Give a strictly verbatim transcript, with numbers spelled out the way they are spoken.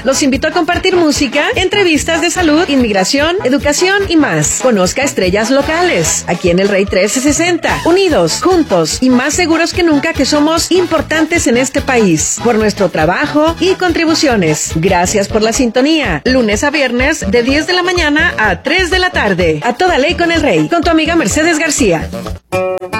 Los invito a compartir música, entrevistas de salud, inmigración, educación y más. Conozca estrellas locales, aquí en el Rey trece sesenta. Unidos, juntos y más seguros que nunca que somos importantes en este país. Por nuestro trabajo y contribuciones. Gracias por la sintonía. Lunes a viernes de diez de la mañana a tres de la tarde. A toda ley con el Rey. Con tu amiga Mercedes García.